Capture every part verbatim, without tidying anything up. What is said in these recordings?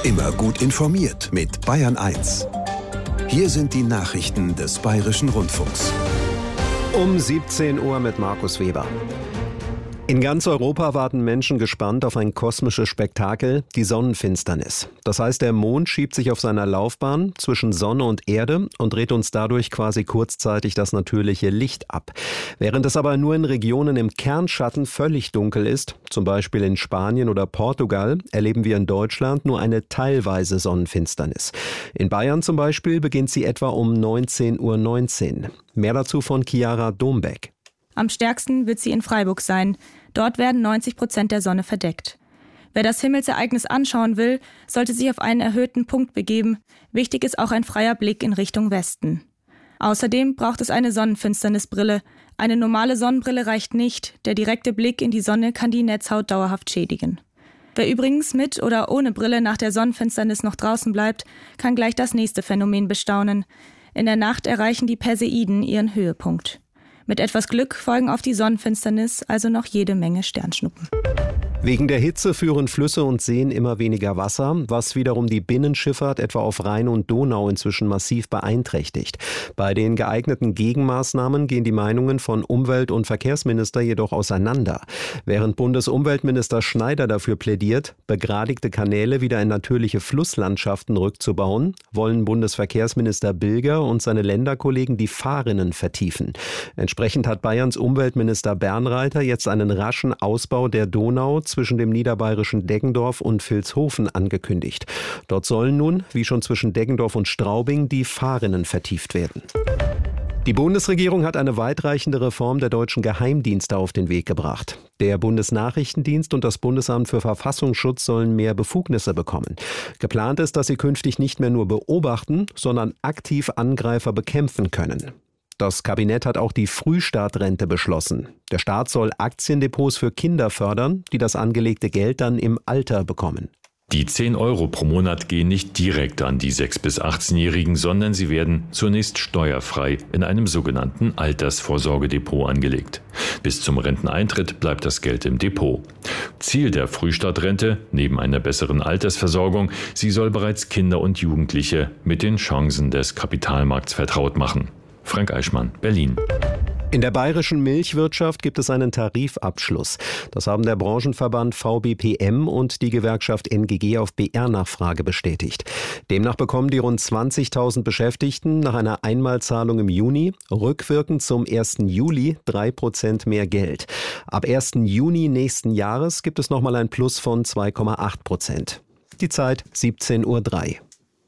Immer gut informiert mit Bayern eins. Hier sind die Nachrichten des Bayerischen Rundfunks. Um siebzehn Uhr mit Markus Weber. In ganz Europa warten Menschen gespannt auf ein kosmisches Spektakel, die Sonnenfinsternis. Das heißt, der Mond schiebt sich auf seiner Laufbahn zwischen Sonne und Erde und dreht uns dadurch quasi kurzzeitig das natürliche Licht ab. Während es aber nur in Regionen im Kernschatten völlig dunkel ist, zum Beispiel in Spanien oder Portugal, erleben wir in Deutschland nur eine teilweise Sonnenfinsternis. In Bayern zum Beispiel beginnt sie etwa um neunzehn Uhr neunzehn. Mehr dazu von Chiara Dombeck. Am stärksten wird sie in Freiburg sein. Dort werden neunzig Prozent der Sonne verdeckt. Wer das Himmelsereignis anschauen will, sollte sich auf einen erhöhten Punkt begeben. Wichtig ist auch ein freier Blick in Richtung Westen. Außerdem braucht es eine Sonnenfinsternisbrille. Eine normale Sonnenbrille reicht nicht. Der direkte Blick in die Sonne kann die Netzhaut dauerhaft schädigen. Wer übrigens mit oder ohne Brille nach der Sonnenfinsternis noch draußen bleibt, kann gleich das nächste Phänomen bestaunen. In der Nacht erreichen die Perseiden ihren Höhepunkt. Mit etwas Glück folgen auf die Sonnenfinsternis also noch jede Menge Sternschnuppen. Wegen der Hitze führen Flüsse und Seen immer weniger Wasser, was wiederum die Binnenschifffahrt etwa auf Rhein und Donau inzwischen massiv beeinträchtigt. Bei den geeigneten Gegenmaßnahmen gehen die Meinungen von Umwelt- und Verkehrsminister jedoch auseinander. Während Bundesumweltminister Schneider dafür plädiert, begradigte Kanäle wieder in natürliche Flusslandschaften rückzubauen, wollen Bundesverkehrsminister Bilger und seine Länderkollegen die Fahrrinnen vertiefen. Entsprechend hat Bayerns Umweltminister Bernreiter jetzt einen raschen Ausbau der Donau zwischen dem niederbayerischen Deggendorf und Vilshofen angekündigt. Dort sollen nun, wie schon zwischen Deggendorf und Straubing, die Fahrrinnen vertieft werden. Die Bundesregierung hat eine weitreichende Reform der deutschen Geheimdienste auf den Weg gebracht. Der Bundesnachrichtendienst und das Bundesamt für Verfassungsschutz sollen mehr Befugnisse bekommen. Geplant ist, dass sie künftig nicht mehr nur beobachten, sondern aktiv Angreifer bekämpfen können. Das Kabinett hat auch die Frühstartrente beschlossen. Der Staat soll Aktiendepots für Kinder fördern, die das angelegte Geld dann im Alter bekommen. Die zehn Euro pro Monat gehen nicht direkt an die sechs- bis achtzehnjährigen, sondern sie werden zunächst steuerfrei in einem sogenannten Altersvorsorgedepot angelegt. Bis zum Renteneintritt bleibt das Geld im Depot. Ziel der Frühstartrente, neben einer besseren Altersversorgung, sie soll bereits Kinder und Jugendliche mit den Chancen des Kapitalmarkts vertraut machen. Frank Eichmann, Berlin. In der bayerischen Milchwirtschaft gibt es einen Tarifabschluss. Das haben der Branchenverband V B P M und die Gewerkschaft N G G auf B R-Nachfrage bestätigt. Demnach bekommen die rund zwanzigtausend Beschäftigten nach einer Einmalzahlung im Juni rückwirkend zum ersten Juli drei Prozent mehr Geld. Ab ersten Juni nächsten Jahres gibt es nochmal ein Plus von zwei Komma acht Prozent. Die Zeit siebzehn Uhr drei.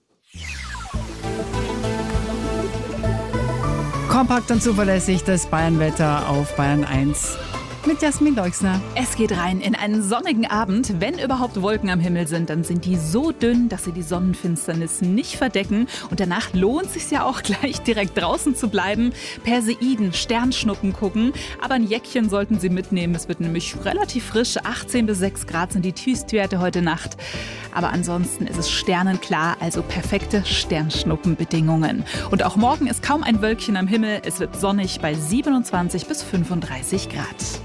Kompakt und zuverlässig das Bayernwetter auf Bayern eins mit Jasmin Leuxner. Es geht rein in einen sonnigen Abend. Wenn überhaupt Wolken am Himmel sind, dann sind die so dünn, dass sie die Sonnenfinsternis nicht verdecken. Und danach lohnt es sich ja auch gleich direkt draußen zu bleiben. Perseiden, Sternschnuppen gucken. Aber ein Jäckchen sollten Sie mitnehmen. Es wird nämlich relativ frisch. achtzehn bis sechs Grad sind die Tiefstwerte heute Nacht. Aber ansonsten ist es sternenklar, also perfekte Sternschnuppenbedingungen. Und auch morgen ist kaum ein Wölkchen am Himmel. Es wird sonnig bei siebenundzwanzig bis fünfunddreißig Grad.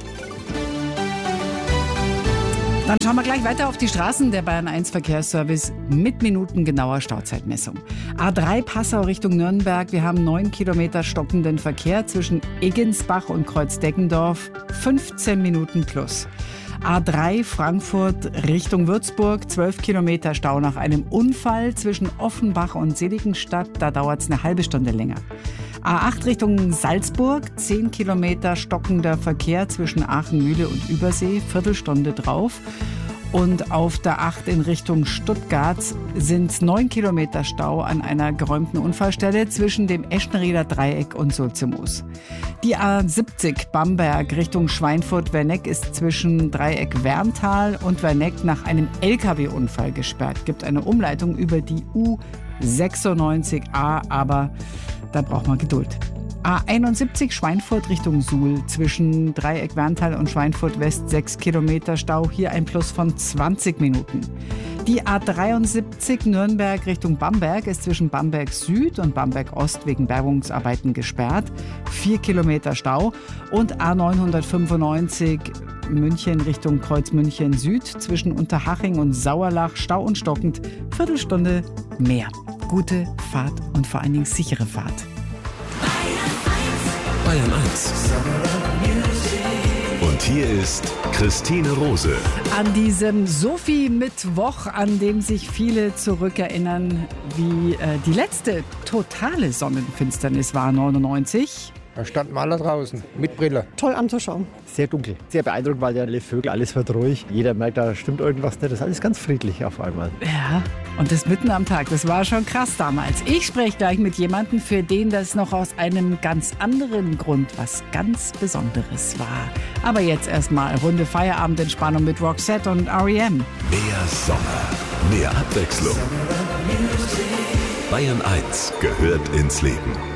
Dann schauen wir gleich weiter auf die Straßen. Der Bayern eins Verkehrsservice mit minutengenauer Stauzeitmessung. A drei Passau Richtung Nürnberg. Wir haben neun Kilometer stockenden Verkehr zwischen Eggensbach und Kreuzdeggendorf. fünfzehn Minuten plus. A drei Frankfurt Richtung Würzburg. zwölf Kilometer Stau nach einem Unfall zwischen Offenbach und Seligenstadt. Da dauert es eine halbe Stunde länger. A acht Richtung Salzburg, zehn Kilometer stockender Verkehr zwischen Aachen-Mühle und Übersee, Viertelstunde drauf. Und auf der acht in Richtung Stuttgart sind neun Kilometer Stau an einer geräumten Unfallstelle zwischen dem Eschenrieder Dreieck und Sulzemoos. Die A siebzig Bamberg Richtung Schweinfurt-Werneck ist zwischen Dreieck Werntal und Werneck nach einem L K W-Unfall gesperrt. Gibt eine Umleitung über die U sechsundneunzig A, aber da braucht man Geduld. A einundsiebzig Schweinfurt Richtung Suhl. Zwischen Dreieck Werntal und Schweinfurt West sechs Kilometer Stau. Hier ein Plus von zwanzig Minuten. Die A dreiundsiebzig Nürnberg Richtung Bamberg ist zwischen Bamberg Süd und Bamberg Ost wegen Bergungsarbeiten gesperrt. Vier Kilometer Stau. Und A neunhundertfünfundneunzig München Richtung Kreuz München Süd zwischen Unterhaching und Sauerlach. Stau und stockend. Viertelstunde mehr. Gute Fahrt und vor allen Dingen sichere Fahrt. Bayern eins. Und hier ist Christine Rose. An diesem Sophie-Mittwoch, an dem sich viele zurückerinnern, wie äh, die letzte totale Sonnenfinsternis war, neunundneunzig. Da standen wir alle draußen, mit Brille. Toll anzuschauen. Sehr dunkel, sehr beeindruckend, weil ja alle Vögel, alles wird ruhig. Jeder merkt, da stimmt irgendwas nicht. Das ist alles ganz friedlich auf einmal. Ja, und das mitten am Tag, das war schon krass damals. Ich spreche gleich mit jemandem, für den das noch aus einem ganz anderen Grund was ganz Besonderes war. Aber jetzt erstmal Runde Feierabendentspannung mit Roxette und R E M. Mehr Sommer, mehr Abwechslung. Bayern eins gehört ins Leben.